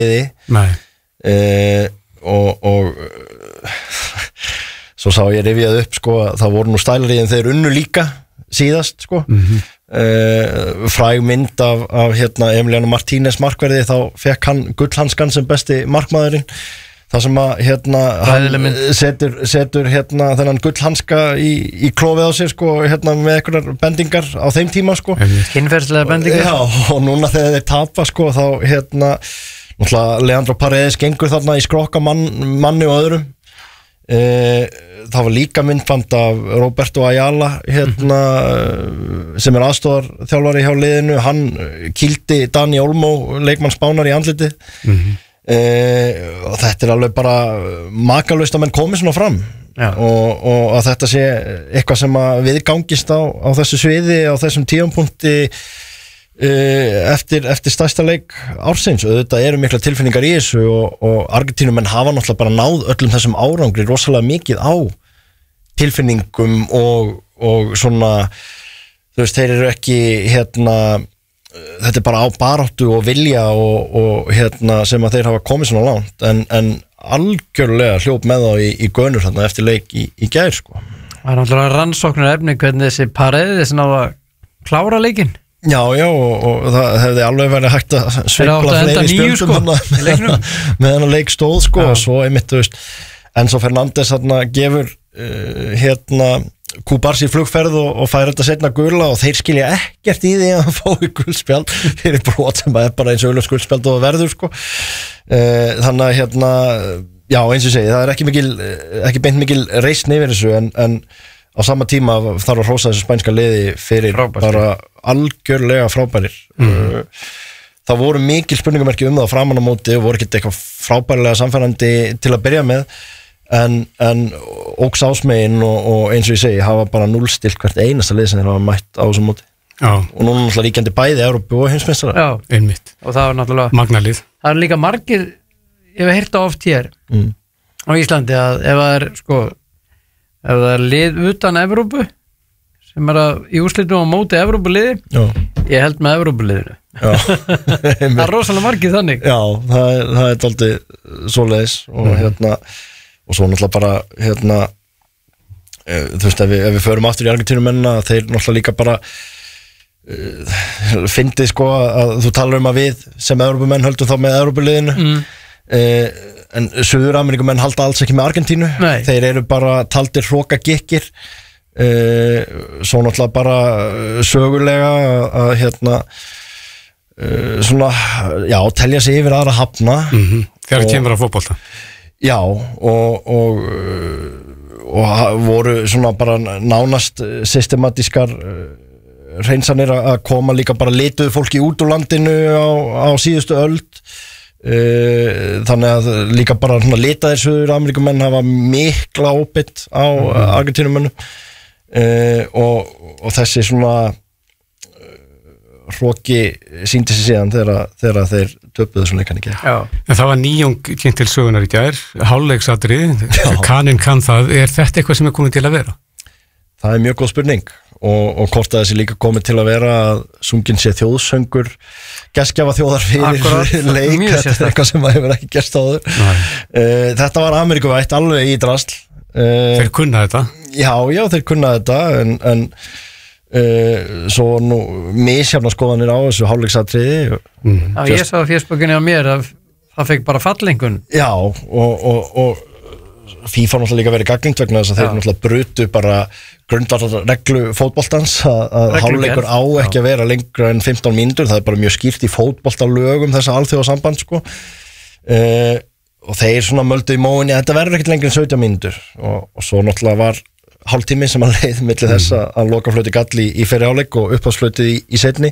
og svo sá ég rifjað upp sko, það voru nú stælariðin þeir unnu líka síðast sko. Fræg mynd af Emiliano Martínez markverði, þá fekk hann gullhanskan sem besti markmaðurinn, það sem að hann setur þennan gullhanska í klófið á sér sko, með einhverjar bendingar á þeim tíma sko. Kynferðslega bendingar. Já, og núna þegar þeir tapa sko, þá náttúrulega Leandro Paredes gengur þarna í skrokka manni og öðrum. Það var líka myndband af Roberto Ayala sem aðstoðar þjálfari hjá liðinu, hann kýldi Dani Olmo leikmann Spánar í andlitið. Og þetta alveg bara makalaust að menn komi svona fram og að þetta sé eitthvað sem að viðgangist á þessu sviði á þessum tímapunkti eftir stærsta leik ársins. Auðvitað eru mikla tilfinningar í þessu og Argentínumenn hafa náttúrulega bara náð öllum þessum árangri rosalega mikið á tilfinningum og svona, þú veist, þeir eru ekki þetta bara á baráttu og vilja og sem að þeir hafa komið svona langt en algjörlega hljóp með þá í gönur eftir leik í gær sko. Það náttúrulega rannsóknir efni hvernig þessi Paredes náðu að klára leikinn. Já, og það hefði alveg verið hægt að sveifla fleiri spjöldum með hennar leik stóð sko, og svo einmitt, þú veist, Enzo Fernández gefur Kubarsi flugferð og fær þetta seinna gula og þeir skilja ekkert í því að hann fái gulspjald fyrir brot sem er bara eins og gulspjald og verður sko. Þannig að já, eins og segi, það er ekki beint mikil reisn yfir þessu en á sama tíma þarf að hrósa þessu spænska liði fyrir bara algjörlega frábærir. Það voru mikil spurningamerki það framan á móti og voru ekki eitthvað frábærlega samfærandi til að byrja með en óks ásmegin og eins og ég segi hafa bara núllstilt hvert einasta lið sem þeir hafa mætt á þessum móti. Og núna náttúrulega ríkjandi bæði Evrópu og heimsmeistarar. Já, einmitt. Og það var náttúrulega magnalið. Það líka margir, ég hef heyrt á oft hér á Íslandi að ef það er lið utan Evrópu sem í úrslitum á móti Evrópuliði, ég held með Evrópuliðinu. Það er rosalega margir þannig. Já, það er dálítið svoleiðis og svo náttúrulega bara þú veist, ef við förum aftur í Argentínumennina, þeir náttúrulega líka bara fyndið sko að þú talar að við sem Evrópumenn höldum þá með Evrópuliðinu en Suður-Ameríkumenn halda alls ekki með Argentínu. Þeir eru bara taldir hrokagikkir svo náttúrulega bara sögulega að svona, já, telja sig yfir aðra hafna þegar kemur að fótbolta. Já, og voru svona bara nánast systematískar hreinsanir að koma líka bara lituðu fólki út úr landinu á síðustu öld. Þannig að líka bara litaðir Suður-Ameríkumenn hafa mikla óbytt á Argentínumönnum og þessi svona hroki sýndi sig síðan þegar þeir töpuðu svona leikann í gær. En það var nýjung kynnt til sögunar í gær, hálfleiksatriði, kaninn kann það, er þetta eitthvað sem er komið til að vera? Það er mjög góð spurning og hvort að þessi líka komið til að vera að sungin sé þjóðsöngur gestgjafa þjóðar fyrir leik, þetta er eitthvað sem hefur ekki gerst áður. Þetta var Ameríkuvætt alveg í drasl. Þeir kunna þetta? Já, þeir kunna þetta en svo nú misjafna skoðanir á þessu hálfleiksatriði. Ég sá fésbókinni á mér að það fekk bara fallengun. Já, og FIFA náttúrulega líka verið gagnrýnt vegna þess að þeir náttúrulega brutu bara grundvallarreglu fótboltans að hálfleikur á ekki að vera lengra en 15 mínútur, það er bara mjög skýrt í fótboltalögum þessa alþjóðasamband sko. Og þeir svona möldu í móinni að þetta verður ekkert lengra en 17 mínútur og svo náttúrulega var hálftími sem að leið milli þess að lokaflöti gall í fyrri hálfleik og upphafsflötið í seinni.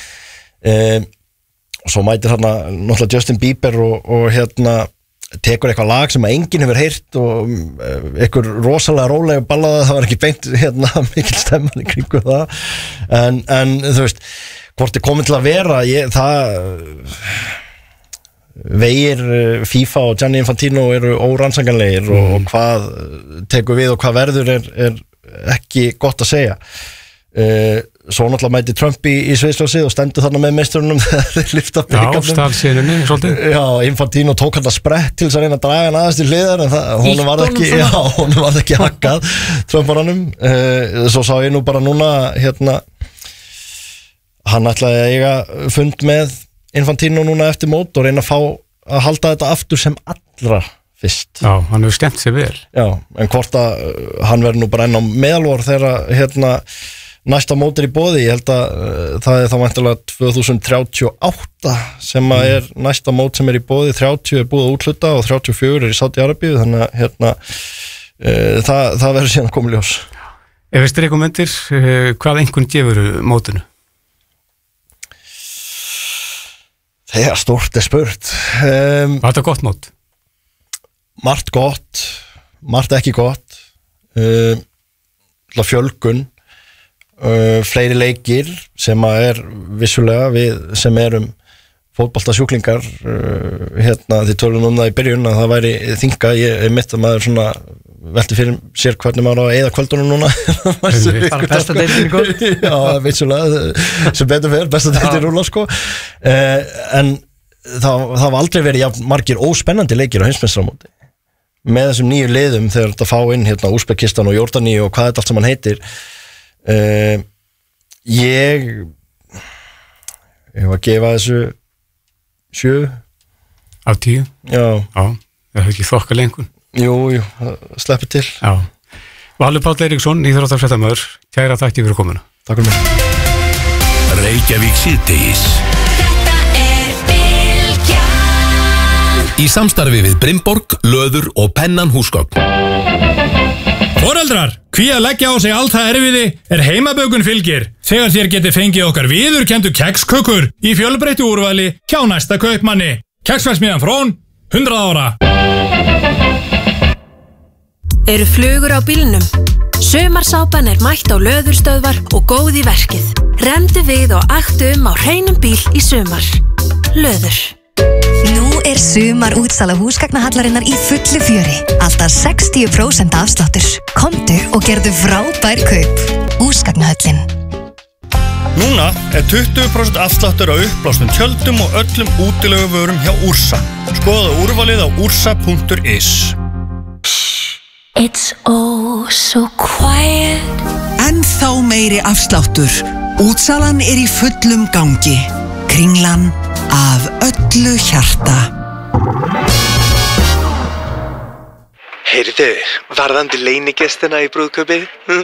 Og svo mætir náttúrulega Justin Bieber og tekur eitthvað lag sem að enginn hefur heyrt og einhver rosalega rólega ballaða, það var ekki beint mikil stemman í kringu það en þú veist, hvort er komið til að vera það vegir FIFA og Gianni Infantino eru órannsanganlegir og hvað tekur við og hvað verður er ekki gott að segja. svo náttúrulega mæti Trump í sviðsljósið og stendur þarna með meisturunum þegar þeir lyfta bikarnum. Já, stafsérunni, svolítið. Já, Infantino tók hann að sprett til þess að reyna að draga hann aðeins til hliðar en honum var ekki hakkað Trump-aranum. Svo sá ég nú bara núna hann ætlaði að eiga fund með Infantino núna eftir mót og reyna að halda þetta aftur sem allra fyrst. Já, hann hefur skemmt sér vel. Já, en hvort að hann verður nú bara enn á meðalvor þegar næsta mót í boði, ég held að það þá væntanlega 2038 sem að næsta mót sem í boði, 30 búið að útluta og 34 í Sádi-Arabíu, þannig að það verður síðan að koma í ljós. Ef við streikum undir, hvað einhvern gefur mótinu? Þegar stórt spurt. Var þetta gott mót? Margt gott, margt ekki gott, fjölgun, fleiri leikir sem að vissulega við sem erum fótboltasjúklingar, þið tölum það í byrjun að það væri þinga, ég mitt að maður svona velti fyrir sér hvernig maður á að eyða kvöldunum núna. Bara besta deildin í góð. Já, vissulega, sem betur fyrir, besta deildin rúla sko. En það var aldrei verið margir óspennandi leikir á heimsmeistaramóti. Með þessum nýju liðum þegar þetta fá inn Úsbekistan og Jórdaníu og hvað þetta allt sem hann heitir. Ég var að gefa þessu 7 af 10. Já, það er ekki þokka lengur. Jú, sleppið til. Já. Valur Páll Eiríksson, íþróttafréttamaður, kæra þakki fyrir komuna. Takk fyrir mig. Reykjavík síðdegis. Í samstarfi við Brimborg, Löður og Pennan húsgögn. Foreldrar, hví að leggja á sig allt það erfiði heimabökun fylgir. Þegar þér geti fengið okkar viðurkenndu kekskökur í fjölbreyttu úrvali hjá næsta kaupmanni. Keksverksmiðjan Frón, 100 ára. Eru flugur á bílnum? Sumarsápan mætt á Löðurstöðvar og góð í verkið. Remdu við og aktu á hreinum bíl í sumar. Löður. Nú sumar útsala húsgagnahallarinnar í fullu fjöri. Alltaf 60% afsláttur. Komdu og gerðu frábær kaup. Húsgagnahöllin. Núna 20% afsláttur á uppblástum tjöldum og öllum útileguvörum hjá Úrsa. Skoða úrvalið á ursa.is. It's oh so quiet. Ennþá meiri afsláttur. Útsalan í fullum gangi. Kringlan af öllu hjarta. Heyrðu, varðandi leynigestina í brúðkaupið?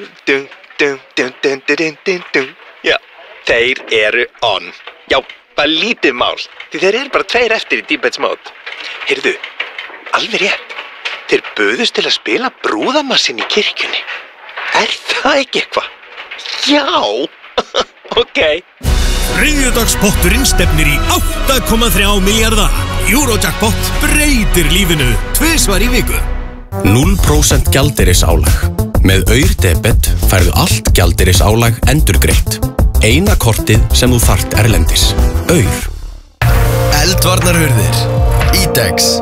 Já, þeir eru on. Já, bara lítið mál. Því þeir eru bara 2 eftir í Debates-mót. Heyrðu, alveg rétt. Þeir buðust til að spila brúðamassinn í kirkjunni. Það ekki eitthvað? Já, ok. Þriðjudagspotturinn stefnir í 8,3 milljarða. Eurojackpot breytir lífinu 2 svar í viku. 0% gjaldeyrisálag. Með Aur debet færðu allt gjaldeyrisálag endurgreitt. Eina kortið sem þú þarft erlendis. Aur. Eldvarnarhurðir. Ítex.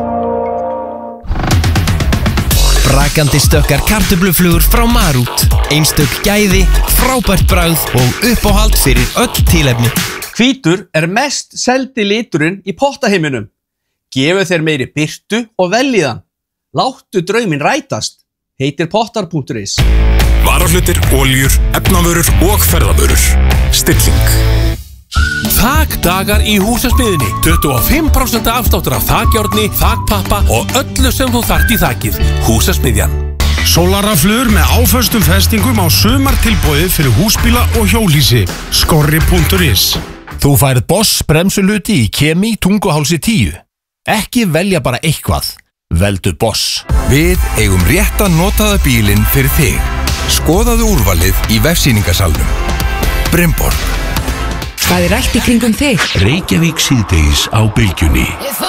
Brakandi stökkar kartöfluflugur frá Marút. Einstök gæði, frábært bragð og uppáhald fyrir öll tilefni. Hvítur mest seldi liturinn í pottaheiminum. Gefu þeir meiri birtu og veljiðan. Láttu drauminn rætast. Heitir pottar.is. Varahlutir, oljur, efnavörur og ferðavörur. Stilling. Þakdagar í Húsasmiðjunni. 25% afsláttur af þakjárni, þakpappa og öllu sem þú þarft í þakið. Húsasmiðjan. Sólarraflur með áföstum festingum á sumartilboði fyrir húsbíla og hjólhýsi. Skorri.is. Þú færð Boss bremsuluti í Kemi Tunguhálsi 10. Ekki velja bara eitthvað. Veldu Boss. Við eigum rétta notaða bílinn fyrir þig. Skoðaðu úrvalið í vefsýningasalnum. Brimborg. Hvað rætt í kringum þig? Reykjavík síðdegis á Bylgjunni.